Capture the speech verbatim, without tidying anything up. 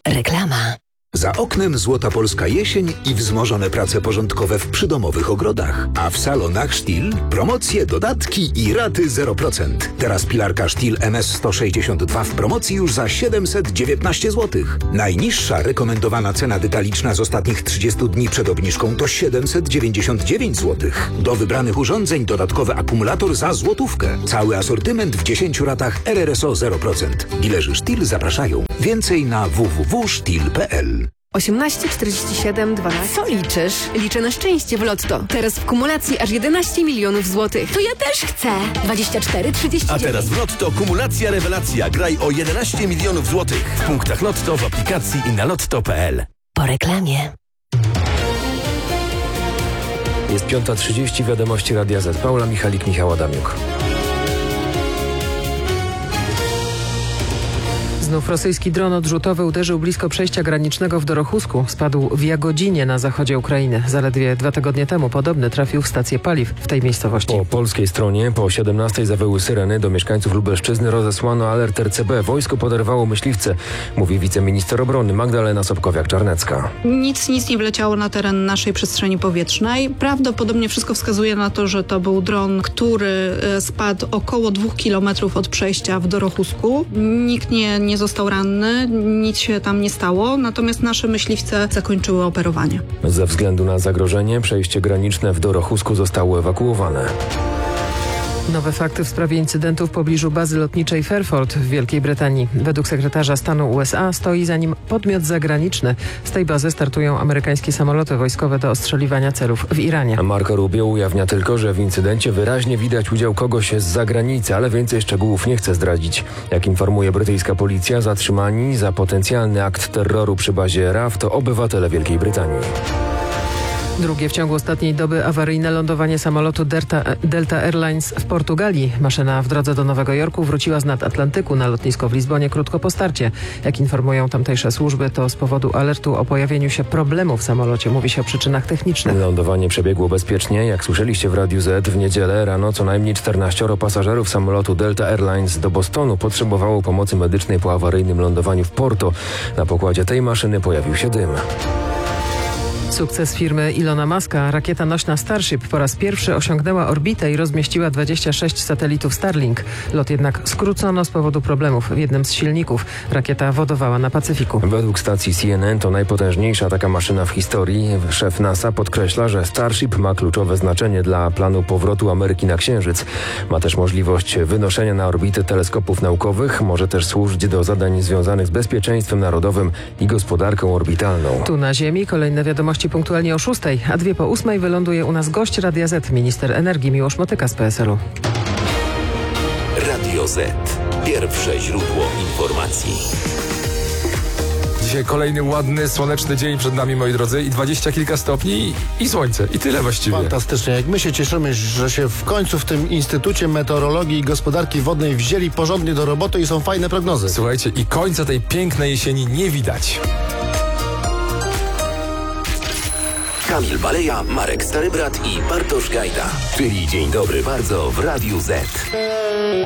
Reklama. Za oknem złota polska jesień i wzmożone prace porządkowe w przydomowych ogrodach. A w salonach Stihl promocje, dodatki i raty zero procent. Teraz pilarka Stihl M S sto sześćdziesiąt dwa w promocji już za siedemset dziewiętnaście złotych. Najniższa rekomendowana cena detaliczna z ostatnich trzydziestu dni przed obniżką to siedemset dziewięćdziesiąt dziewięć złotych. Do wybranych urządzeń dodatkowy akumulator za złotówkę. Cały asortyment w dziesięciu ratach R R S O zero procent. Dilerzy Stihl zapraszają. Więcej na w w w kropka stihl kropka p l. osiemnaście czterdzieści siedem dwanaście. Co liczysz? Liczę na szczęście w Lotto. Teraz w kumulacji aż jedenaście milionów złotych. To ja też chcę. dwadzieścia cztery trzydzieści dziewięć. A teraz w Lotto kumulacja rewelacja. Graj o jedenaście milionów złotych. W punktach Lotto, w aplikacji i na lotto kropka p l. Po reklamie. Jest piąta trzydzieści, wiadomości Radia Z. Paula Michalik, Michał Adamiuk. Znów rosyjski dron odrzutowy uderzył blisko przejścia granicznego w Dorochusku. Spadł w Jagodzinie na zachodzie Ukrainy. Zaledwie dwa tygodnie temu podobny trafił w stację paliw w tej miejscowości. Po polskiej stronie po siedemnastej zawyły syreny. Do mieszkańców Lubelszczyzny rozesłano alert R C B. Wojsko poderwało myśliwce, mówi wiceminister obrony Magdalena Sobkowiak-Czarnecka. Nic, nic nie wleciało na teren naszej przestrzeni powietrznej. Prawdopodobnie wszystko wskazuje na to, że to był dron, który spadł około dwóch kilometrów od przejścia w Dorochusku. Nikt nie, nie został ranny, nic się tam nie stało, natomiast nasze myśliwce zakończyły operowanie. Ze względu na zagrożenie przejście graniczne w Dorochusku zostało ewakuowane. Nowe fakty w sprawie incydentu w pobliżu bazy lotniczej Fairford w Wielkiej Brytanii. Według sekretarza stanu U S A stoi za nim podmiot zagraniczny. Z tej bazy startują amerykańskie samoloty wojskowe do ostrzeliwania celów w Iranie. Marco Rubio ujawnia tylko, że w incydencie wyraźnie widać udział kogoś z zagranicy, ale więcej szczegółów nie chce zdradzić. Jak informuje brytyjska policja, zatrzymani za potencjalny akt terroru przy bazie R A F to obywatele Wielkiej Brytanii. Drugie w ciągu ostatniej doby awaryjne lądowanie samolotu Delta, Delta Airlines w Portugalii. Maszyna w drodze do Nowego Jorku wróciła z nad Atlantyku na lotnisko w Lizbonie krótko po starcie. Jak informują tamtejsze służby, to z powodu alertu o pojawieniu się problemu w samolocie. Mówi się o przyczynach technicznych. Lądowanie przebiegło bezpiecznie. Jak słyszeliście w Radiu Z, w niedzielę rano co najmniej czternaścioro pasażerów samolotu Delta Airlines do Bostonu potrzebowało pomocy medycznej po awaryjnym lądowaniu w Porto. Na pokładzie tej maszyny pojawił się dym. Sukces firmy Ilona Muska. Rakieta nośna Starship po raz pierwszy osiągnęła orbitę i rozmieściła dwadzieścia sześć satelitów Starlink. Lot jednak skrócono z powodu problemów w jednym z silników. Rakieta wodowała na Pacyfiku. Według stacji C N N to najpotężniejsza taka maszyna w historii. Szef NASA podkreśla, że Starship ma kluczowe znaczenie dla planu powrotu Ameryki na Księżyc. Ma też możliwość wynoszenia na orbitę teleskopów naukowych. Może też służyć do zadań związanych z bezpieczeństwem narodowym i gospodarką orbitalną. Tu na Ziemi kolejne wiadomości punktualnie o szóstej, a dwie po ósmej wyląduje u nas gość Radia Z, minister energii Miłosz Motyka z P S L-u. Radio Z. Pierwsze źródło informacji. Dzisiaj kolejny ładny, słoneczny dzień przed nami, moi drodzy, i dwadzieścia kilka stopni i słońce. I tyle właściwie. Fantastycznie. Jak my się cieszymy, że się w końcu w tym Instytucie Meteorologii i Gospodarki Wodnej wzięli porządnie do roboty i są fajne prognozy. Słuchajcie, i końca tej pięknej jesieni nie widać. Kamil Baleja, Marek Starybrat i Bartosz Gajda. Czyli Dzień Dobry Bardzo w Radiu Z.